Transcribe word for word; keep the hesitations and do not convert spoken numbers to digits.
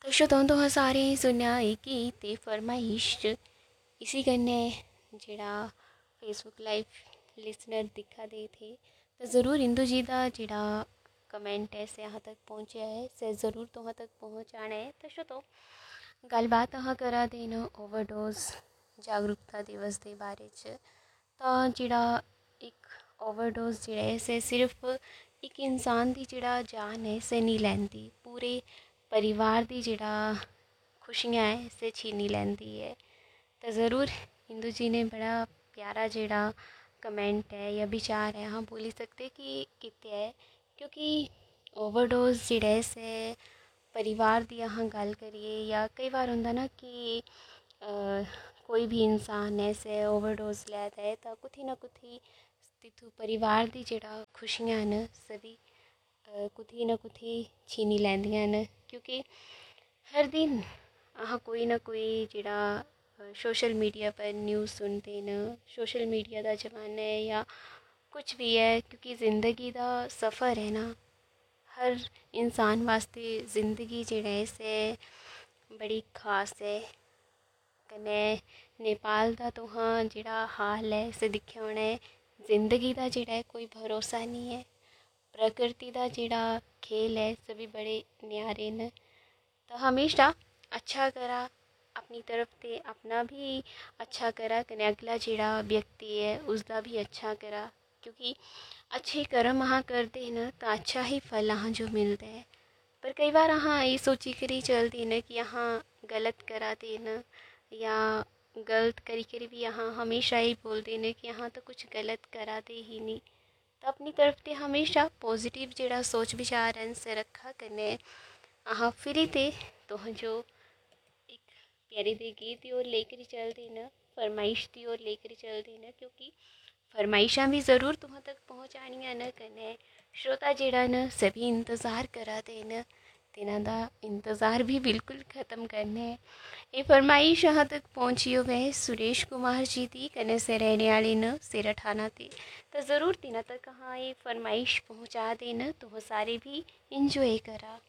खुशतों तो सारे सुनया की ते फरमाइश इसी कन्ने जेड़ा फेसबुक लाइव लिसनर दिखा दे थे तो ज़रूर इंदू जी का जेड़ा कमेंट है से यहाँ तक पहुँचा है से ज़रूर तो यहाँ तक पहुँचाना है। तो शो तो गलबात अह करा देना ओवरडोज जागरूकता दिवस के बारे च तो जेड़ा एक ओवरडोज जेड़ा है से सिर्फ एक इंसान की जेड़ा जान है से नहीं लैंदी, पूरे परिवार की जेड़ा खुशियाँ है से छीनी लैंदी है। तो ज़रूर इंदू जी ने बड़ा प्यारा जेड़ा कमेंट है या विचार है हाँ बोली सकते कि कितने है, क्योंकि ओवरडोज जेड़ा है से परिवार की अहाँ गल करिए या कई बार होंदा ना कि अ, कोई भी इंसान ऐसे ओवरडोज लैता है तो कुछ ना कुछ तिथु परिवार की जेड़ा खुशियाँ न सभी कुछ ना कुछ छीनी लैंदियां न, क्योंकि हर दिन अह कोई ना कोई जेड़ा सोशल मीडिया पर न्यूज़ सुनते न, सोशल मीडिया का जमाना है या कुछ भी है, क्योंकि ज़िंदगी का सफ़र है ना हर इंसान वास्ते ज़िंदगी जेड़ा है से बड़ी खास है। कन्नै नेपाल का तो हाँ जेड़ा हाल है से दिखा होना है, जिंदगी का जेड़ा है कोई भरोसा नहीं है, प्रकृति का जेड़ा खेल है सभी बड़े न्यारे न। तो हमेशा अच्छा करा अपनी तरफ से, अपना भी अच्छा करा कन्नै अगला जेड़ा व्यक्ति है उसका भी अच्छा करा, क्योंकि अच्छे कर्म अहाँ करते हैं ना तो अच्छा ही फल अहाँ जो मिलता है। पर कई बार अहाँ ये सोची करी चलती न कि अहाँ गलत कराते न या गलत करी करी भी यहाँ हमेशा ही बोलते न कि यहाँ तो कुछ गलत कराते ही नहीं। तो अपनी तरफ से हमेशा पॉजिटिव जेड़ा सोच विचार से रखा कने अहाँ फ्री थे तो जो एक प्यारी दे गीत की ओर लेकर चलती न, फरमाइश की ओर लेकर चलती न, क्योंकि फरमाइशा भी ज़रूर तुम तक पहुँचानिया न कने श्रोता जेड़ा न सभी इंतज़ार करा दे न तिन्हां दा इंतज़ार भी बिल्कुल ख़त्म करने है। ये फरमाइश यहाँ तक पहुँची हो वह सुरेश कुमार जी थी कने से रहने वाली न सिरठाना थी। तो ज़रूर तिन्हां तक हाँ ये फरमाइश पहुँचा देना तो वो सारे भी इंजॉय करा।